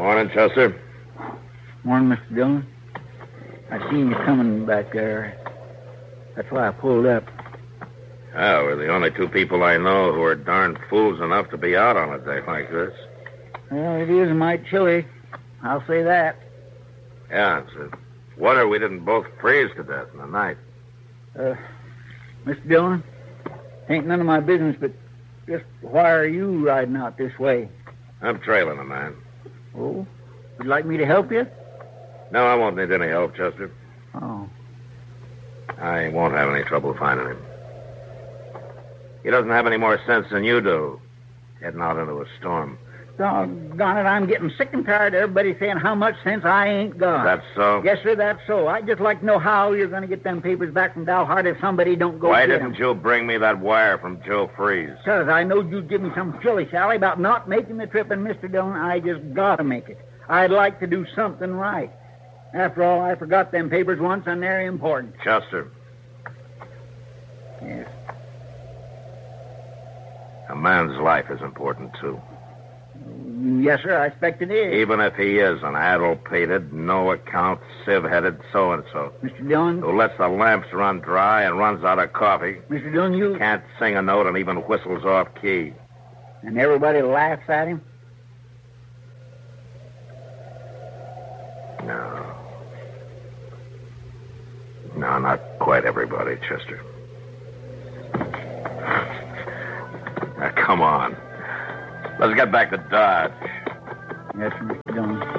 Morning, Chester. Morning, Mr. Dillon. I seen you coming back there. That's why I pulled up. Oh, we're the only two people I know who are darn fools enough to be out on a day like this. Well, it is mighty chilly. I'll say that. Yeah, it's a wonder we didn't both freeze to death in the night. Mr. Dillon, ain't none of my business, but just why are you riding out this way? I'm trailing a man. Oh? Would you like me to help you? No, I won't need any help, Chester. Oh. I won't have any trouble finding him. He doesn't have any more sense than you do, heading out into a storm. Doggone it, I'm getting sick and tired of everybody saying how much sense I ain't got. That's so? Yes, sir, that's so. I'd just like to know how you're going to get them papers back from Dalhart if somebody don't go Why get didn't 'em. you bring me that wire from Joe Freeze? Because I knowed you'd give me some shilly-shally about not making the trip, and Mr. Dillon, I just got to make it. I'd like to do something right. After all, I forgot them papers once, and they're important. Chester, Yes. a man's life is important, too. Yes, sir, I expect it is. Even if he is an addle-pated, no-account, sieve-headed so-and-so Mr. Dillon, who lets the lamps run dry and runs out of coffee, Mr. Dillon, you... can't sing a note and even whistles off-key. And everybody laughs at him? No. No, not quite everybody, Chester. Now, come on. Let's get back to Dodge. Yes, sir, Mr. Dillon.